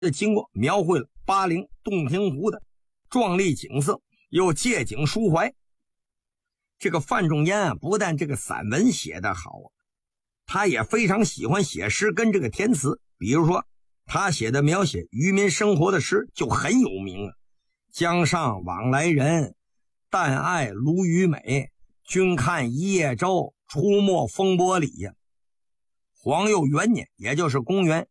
的经过描绘了巴陵洞庭湖的壮丽景色，又借景抒怀。这个范仲淹啊，不但这个散文写得好，他也非常喜欢写诗跟这个填词。比如说他写的描写渔民生活的诗就很有名啊，江上往来人，但爱鲈鱼美，君看一叶舟，出没风波里呀。皇佑元年，也就是公元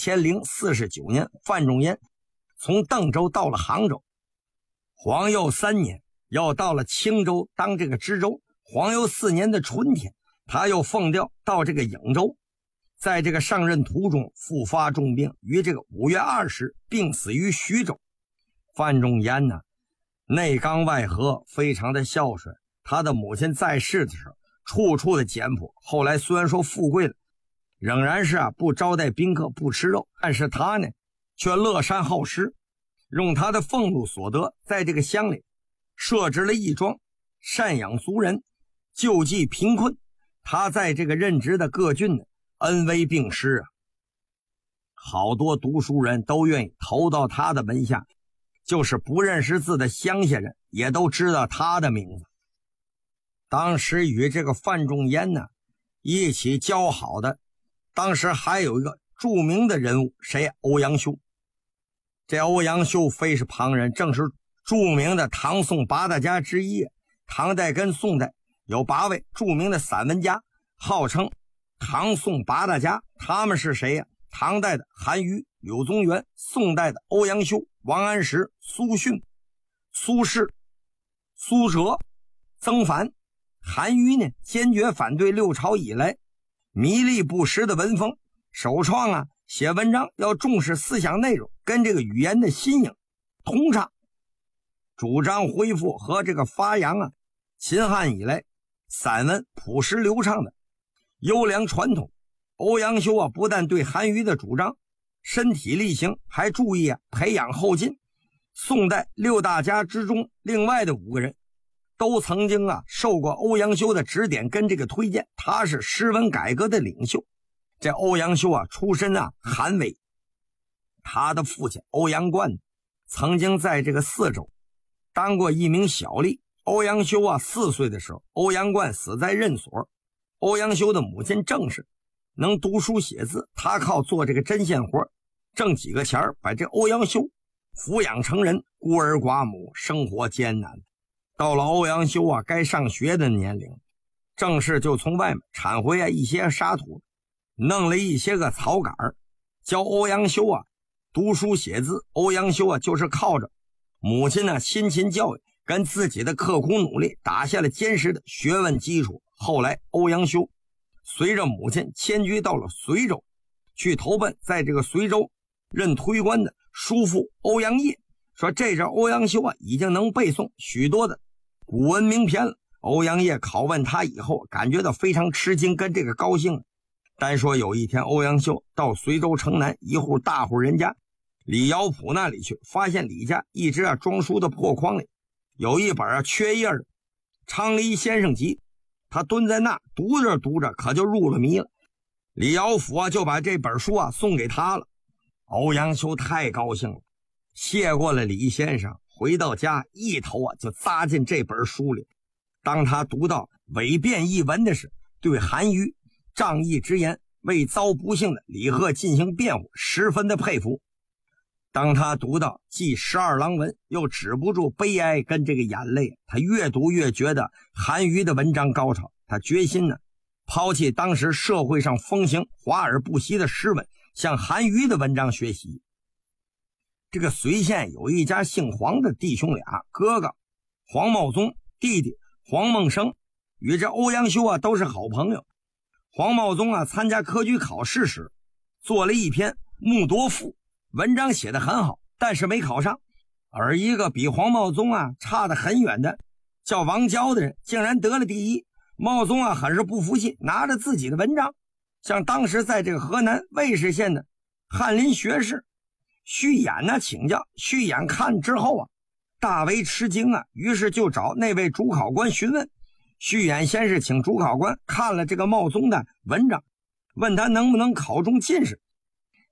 1049年，范仲淹从邓州到了杭州。皇佑3年，要到了青州当这个知州。皇佑4年的春天，他又奉调到这个颍州，在这个上任途中复发重病，于这个5月20日病死于徐州。范仲淹呢，内刚外和，非常的孝顺。他的母亲在世的时候，处处的简朴。后来虽然说富贵了，仍然是不招待宾客，不吃肉，但是他呢，却乐善好施，用他的俸禄所得，在这个乡里设置了义庄，赡养族人，救济贫困。他在这个任职的各郡呢，恩威并施啊，好多读书人都愿意投到他的门下，就是不认识字的乡下人也都知道他的名字。当时与这个范仲淹呢一起交好的，当时还有一个著名的人物，谁？欧阳修。这欧阳修非是旁人，正是著名的唐宋8大家之一。唐代跟宋代有8位著名的散文家，号称唐宋8大家。他们是谁呀？唐代的韩愈、柳宗元，宋代的欧阳修、王安石、苏洵、苏轼、苏辙、曾梵。韩愈呢，坚决反对六朝以来迷利不实的文风，首创写文章要重视思想内容跟这个语言的新颖通畅，主张恢复和这个发扬秦汉以来散文朴实流畅的优良传统。欧阳修不但对韩愈的主张身体力行，还注意培养后进。宋代6大家之中，另外的5个人都曾经受过欧阳修的指点跟这个推荐，他是诗文改革的领袖。这欧阳修出身韩魏，他的父亲欧阳灌曾经在这个泗州当过一名小吏。欧阳修4岁的时候，欧阳灌死在任所。欧阳修的母亲郑氏能读书写字，他靠做这个针线活挣几个钱把这欧阳修抚养成人，孤儿寡母，生活艰难。到了欧阳修该上学的年龄，郑氏就从外面铲回一些沙土，弄了一些个草杆，教欧阳修读书写字。欧阳修就是靠着母亲辛勤教育跟自己的刻苦努力，打下了坚实的学问基础。后来欧阳修随着母亲迁居到了随州，去投奔在这个随州任推官的叔父欧阳业。说这阵欧阳修已经能背诵许多的古文名篇了。欧阳业拷问他以后，感觉到非常吃惊跟这个高兴。单说有一天，欧阳修到随州城南一户大户人家李尧甫那里去，发现李家一直装书的破筐里有一本缺页的《昌黎先生集》，他蹲在那读着读着，可就入了迷了。李尧甫就把这本书送给他了。欧阳修太高兴了，谢过了李先生，回到家一头就扎进这本书里。当他读到韦辩一文的时，对韩愈仗义直言，为遭不幸的李贺进行辩护，十分的佩服。当他读到记12郎文，又止不住悲哀跟这个眼泪。他越读越觉得韩愈的文章高超，他决心抛弃当时社会上风行华而不实的诗文，向韩愈的文章学习。这个随县有一家姓黄的弟兄俩，哥哥黄茂宗，弟弟黄孟生，与这欧阳修都是好朋友。黄茂宗参加科举考试时做了一篇《木铎赋》，文章写得很好，但是没考上。而一个比黄茂宗差得很远的叫王娇的人竟然得了第一。茂宗很是不服气，拿着自己的文章向当时在这个河南尉氏县的翰林学士徐衍请教。徐衍看之后大为吃惊于是就找那位主考官询问。徐衍先是请主考官看了这个茂宗的文章，问他能不能考中进士。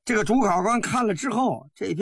这个主考官看了之后，这篇